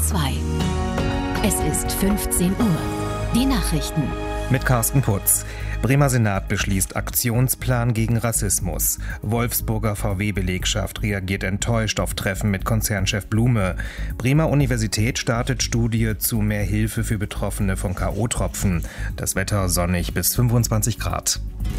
2. Es ist 15 Uhr. Die Nachrichten. Mit Carsten Putz. Bremer Senat beschließt Aktionsplan gegen Rassismus. Wolfsburger VW-Belegschaft reagiert enttäuscht auf Treffen mit Konzernchef Blume. Bremer Universität startet Studie zu mehr Hilfe für Betroffene von K.O.-Tropfen. Das Wetter sonnig bis 25 Grad.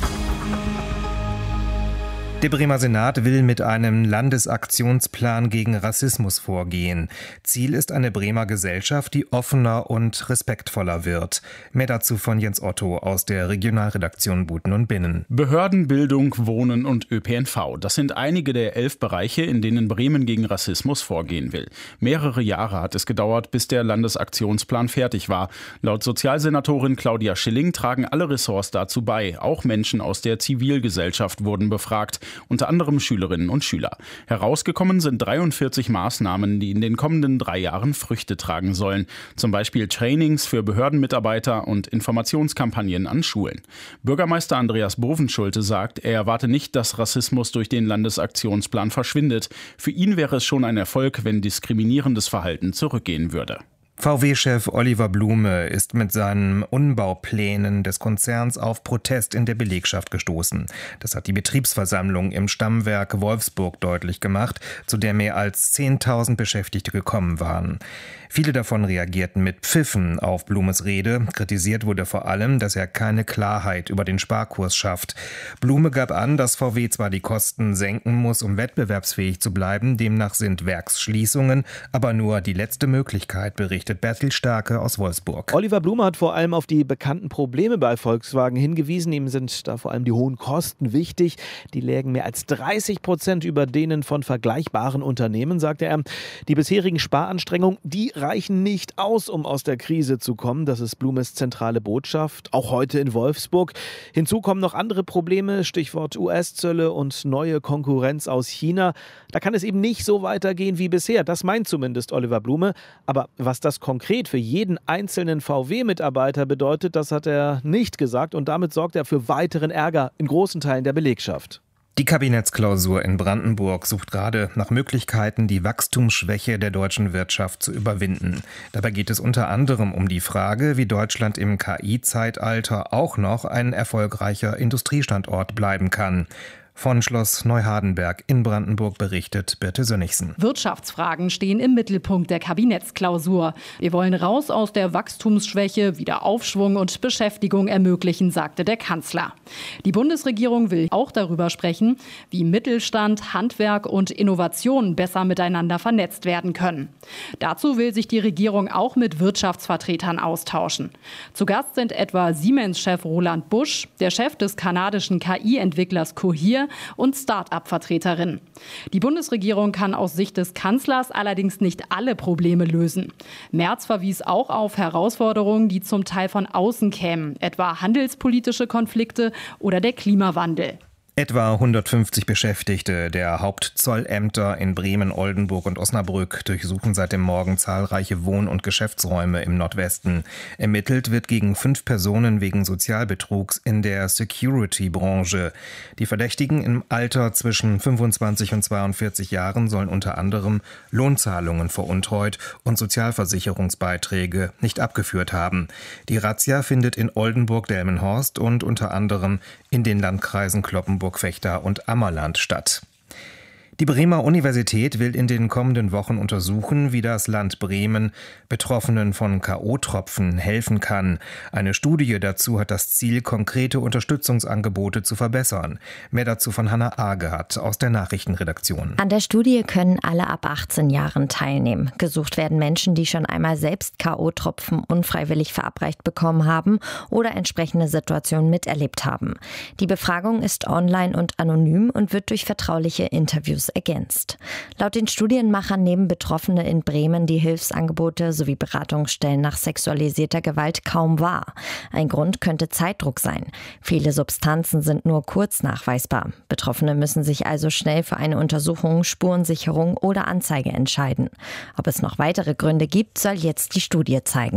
Der Bremer Senat will mit einem Landesaktionsplan gegen Rassismus vorgehen. Ziel ist eine Bremer Gesellschaft, die offener und respektvoller wird. Mehr dazu von Jens Otto aus der Regionalredaktion Buten und Binnen. Behörden, Bildung, Wohnen und ÖPNV. Das sind einige der 11 Bereiche, in denen Bremen gegen Rassismus vorgehen will. Mehrere Jahre hat es gedauert, bis der Landesaktionsplan fertig war. Laut Sozialsenatorin Claudia Schilling tragen alle Ressorts dazu bei. Auch Menschen aus der Zivilgesellschaft wurden befragt. Unter anderem Schülerinnen und Schüler. Herausgekommen sind 43 Maßnahmen, die in den kommenden 3 Jahren Früchte tragen sollen. Zum Beispiel Trainings für Behördenmitarbeiter und Informationskampagnen an Schulen. Bürgermeister Andreas Bovenschulte sagt, er erwarte nicht, dass Rassismus durch den Landesaktionsplan verschwindet. Für ihn wäre es schon ein Erfolg, wenn diskriminierendes Verhalten zurückgehen würde. VW-Chef Oliver Blume ist mit seinen Unbauplänen des Konzerns auf Protest in der Belegschaft gestoßen. Das hat die Betriebsversammlung im Stammwerk Wolfsburg deutlich gemacht, zu der mehr als 10.000 Beschäftigte gekommen waren. Viele davon reagierten mit Pfiffen auf Blumes Rede. Kritisiert wurde vor allem, dass er keine Klarheit über den Sparkurs schafft. Blume gab an, dass VW zwar die Kosten senken muss, um wettbewerbsfähig zu bleiben. Demnach sind Werksschließungen aber nur die letzte Möglichkeit, berichtet Bertil Starke aus Wolfsburg. Oliver Blume hat vor allem auf die bekannten Probleme bei Volkswagen hingewiesen. Ihm sind da vor allem die hohen Kosten wichtig. Die lägen mehr als 30% über denen von vergleichbaren Unternehmen, sagte er. Die bisherigen Sparanstrengungen, die reichen nicht aus, um aus der Krise zu kommen. Das ist Blumes zentrale Botschaft, auch heute in Wolfsburg. Hinzu kommen noch andere Probleme, Stichwort US-Zölle und neue Konkurrenz aus China. Da kann es eben nicht so weitergehen wie bisher. Das meint zumindest Oliver Blume. Aber was das konkret für jeden einzelnen VW-Mitarbeiter bedeutet, das hat er nicht gesagt. Und damit sorgt er für weiteren Ärger in großen Teilen der Belegschaft. Die Kabinettsklausur in Brandenburg sucht gerade nach Möglichkeiten, die Wachstumsschwäche der deutschen Wirtschaft zu überwinden. Dabei geht es unter anderem um die Frage, wie Deutschland im KI-Zeitalter auch noch ein erfolgreicher Industriestandort bleiben kann. Von Schloss Neuhardenberg in Brandenburg berichtet Birte Sönnigsen. Wirtschaftsfragen stehen im Mittelpunkt der Kabinettsklausur. Wir wollen raus aus der Wachstumsschwäche, wieder Aufschwung und Beschäftigung ermöglichen, sagte der Kanzler. Die Bundesregierung will auch darüber sprechen, wie Mittelstand, Handwerk und Innovation besser miteinander vernetzt werden können. Dazu will sich die Regierung auch mit Wirtschaftsvertretern austauschen. Zu Gast sind etwa Siemens-Chef Roland Busch, der Chef des kanadischen KI-Entwicklers Cohere und Start-up-Vertreterin. Die Bundesregierung kann aus Sicht des Kanzlers allerdings nicht alle Probleme lösen. Merz verwies auch auf Herausforderungen, die zum Teil von außen kämen, etwa handelspolitische Konflikte oder der Klimawandel. Etwa 150 Beschäftigte der Hauptzollämter in Bremen, Oldenburg und Osnabrück durchsuchen seit dem Morgen zahlreiche Wohn- und Geschäftsräume im Nordwesten. Ermittelt wird gegen 5 Personen wegen Sozialbetrugs in der Security-Branche. Die Verdächtigen im Alter zwischen 25 und 42 Jahren sollen unter anderem Lohnzahlungen veruntreut und Sozialversicherungsbeiträge nicht abgeführt haben. Die Razzia findet in Oldenburg-Delmenhorst und unter anderem in den Landkreisen Cloppenburg, Vechta und Ammerland statt. Die Bremer Universität will in den kommenden Wochen untersuchen, wie das Land Bremen Betroffenen von K.O.-Tropfen helfen kann. Eine Studie dazu hat das Ziel, konkrete Unterstützungsangebote zu verbessern. Mehr dazu von Hannah Agerhardt aus der Nachrichtenredaktion. An der Studie können alle ab 18 Jahren teilnehmen. Gesucht werden Menschen, die schon einmal selbst K.O.-Tropfen unfreiwillig verabreicht bekommen haben oder entsprechende Situationen miterlebt haben. Die Befragung ist online und anonym und wird durch vertrauliche Interviews ergänzt. Laut den Studienmachern nehmen Betroffene in Bremen die Hilfsangebote sowie Beratungsstellen nach sexualisierter Gewalt kaum wahr. Ein Grund könnte Zeitdruck sein. Viele Substanzen sind nur kurz nachweisbar. Betroffene müssen sich also schnell für eine Untersuchung, Spurensicherung oder Anzeige entscheiden. Ob es noch weitere Gründe gibt, soll jetzt die Studie zeigen.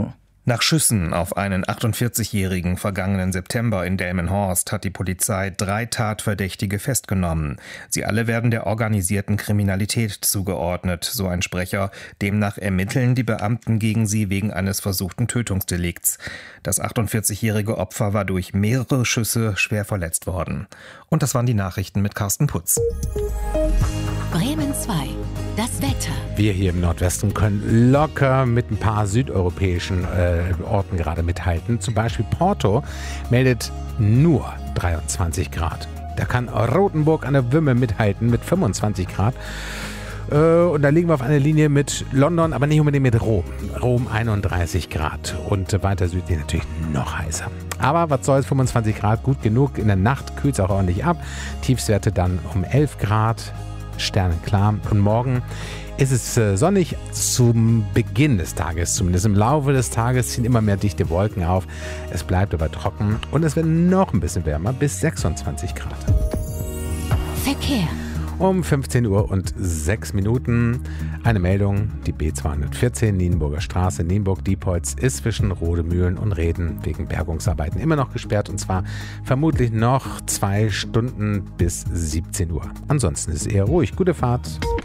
Nach Schüssen auf einen 48-Jährigen vergangenen September in Delmenhorst hat die Polizei 3 Tatverdächtige festgenommen. Sie alle werden der organisierten Kriminalität zugeordnet, so ein Sprecher. Demnach ermitteln die Beamten gegen sie wegen eines versuchten Tötungsdelikts. Das 48-jährige Opfer war durch mehrere Schüsse schwer verletzt worden. Und das waren die Nachrichten mit Carsten Putz. Bremen 2. Das Wetter. Wir hier im Nordwesten können locker mit ein paar südeuropäischen Orten gerade mithalten. Zum Beispiel Porto meldet nur 23 Grad. Da kann Rothenburg an der Wümme mithalten mit 25 Grad. Und da liegen wir auf einer Linie mit London, aber nicht unbedingt mit Rom. Rom 31 Grad und weiter südlich natürlich noch heißer. Aber was soll's, 25 Grad, gut genug. In der Nacht kühlt es auch ordentlich ab. Tiefstwerte dann um 11 Grad. Sternenklar. Und morgen ist es sonnig zum Beginn des Tages. Zumindest im Laufe des Tages ziehen immer mehr dichte Wolken auf. Es bleibt aber trocken und es wird noch ein bisschen wärmer, bis 26 Grad. Verkehr. Um 15 Uhr und 6 Minuten eine Meldung. Die B214 Nienburger Straße, Nienburg-Diepholz ist zwischen Rodemühlen und Reden wegen Bergungsarbeiten immer noch gesperrt. Und zwar vermutlich noch 2 Stunden bis 17 Uhr. Ansonsten ist es eher ruhig. Gute Fahrt.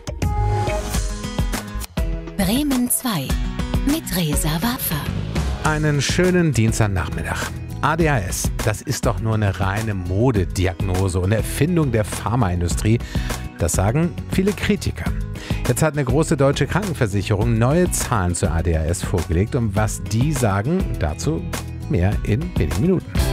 Bremen 2 mit Reza Waffer. Einen schönen Dienstagnachmittag. ADHS, das ist doch nur eine reine Modediagnose und Erfindung der Pharmaindustrie. Das sagen viele Kritiker. Jetzt hat eine große deutsche Krankenversicherung neue Zahlen zur ADHS vorgelegt. Und was die sagen, dazu mehr in wenigen Minuten.